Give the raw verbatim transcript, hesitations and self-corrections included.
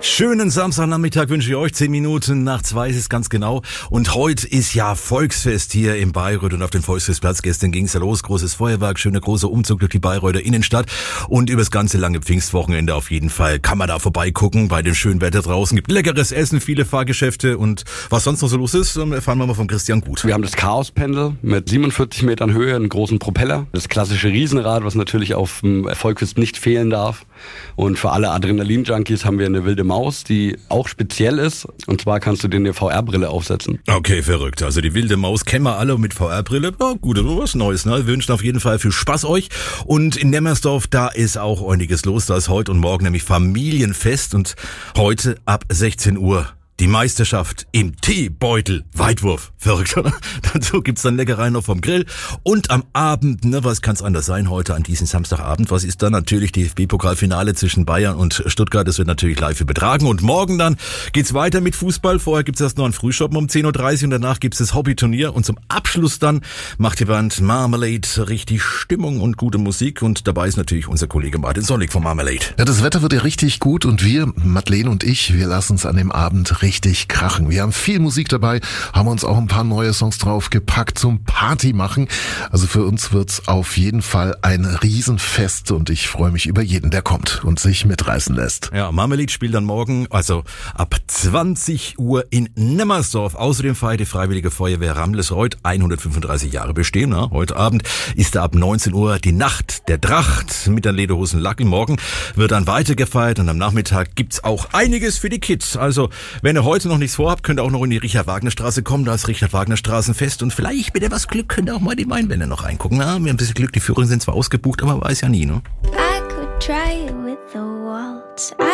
Schönen Samstagnachmittag wünsche ich euch. Zehn Minuten nach zwei ist es ganz genau. Und heute ist ja Volksfest hier in Bayreuth und auf dem Volksfestplatz. Gestern ging es ja los. Großes Feuerwerk, schöner großer Umzug durch die Bayreuther Innenstadt. Und übers ganze lange Pfingstwochenende auf jeden Fall kann man da vorbeigucken. Bei dem schönen Wetter draußen gibt leckeres Essen, viele Fahrgeschäfte. Und was sonst noch so los ist, erfahren wir mal von Christian Gut. Wir haben das Chaospendel mit siebenundvierzig Metern Höhe, einen großen Propeller. Das klassische Riesenrad, was natürlich auf dem Volksfest nicht fehlen darf. Und für alle Adrenalin-Junkies haben wir eine wilde Maus, die auch speziell ist. Und zwar kannst du dir eine V R-Brille aufsetzen. Okay, verrückt. Also die wilde Maus kennen wir alle mit V R-Brille. Ja, gut, das ist was Neues. Ne? Wir wünschen auf jeden Fall viel Spaß euch. Und in Nemmersdorf, da ist auch einiges los. Da ist heute und morgen nämlich Familienfest. Und heute ab sechzehn Uhr die Meisterschaft im Teebeutel Weitwurf. Verrückt, oder? Dazu gibt's dann Leckereien noch vom Grill. Und am Abend, ne, was kann's anders sein heute an diesem Samstagabend? Was ist dann natürlich die D F B-Pokalfinale zwischen Bayern und Stuttgart? Das wird natürlich live übertragen. Und morgen dann geht's weiter mit Fußball. Vorher gibt's erst noch einen Frühschoppen um zehn Uhr dreißig und danach gibt's das Hobbyturnier. Und zum Abschluss dann macht die Band Marmalade richtig Stimmung und gute Musik. Und dabei ist natürlich unser Kollege Martin Sollig von Marmalade. Ja, das Wetter wird ja richtig gut und wir, Madeleine und ich, wir lassen uns an dem Abend richtig krachen. Wir haben viel Musik dabei, haben uns auch ein paar neue Songs draufgepackt zum Party machen. Also für uns wird's auf jeden Fall ein Riesenfest und ich freue mich über jeden, der kommt und sich mitreißen lässt. Ja, Marmalade spielt dann morgen, also ab zwanzig Uhr in Nemmersdorf. Außerdem feiert die Freiwillige Feuerwehr Ramlesreuth hundertfünfunddreißig Jahre bestehen. Ne? Heute Abend ist da ab neunzehn Uhr die Nacht der Tracht mit der Lederhosen Lackel. Morgen wird dann weiter gefeiert und am Nachmittag gibt's auch einiges für die Kids. Also wenn ihr heute noch nichts vorhabt, könnt ihr auch noch in die Richard-Wagner-Straße kommen. Da ist Richard-Wagner-Straßenfest und vielleicht mit etwas Glück könnt ihr auch mal die Weinwände noch reingucken. Na, wir haben ein bisschen Glück, die Führungen sind zwar ausgebucht, aber man weiß ja nie, ne? I could try it with the waltz. I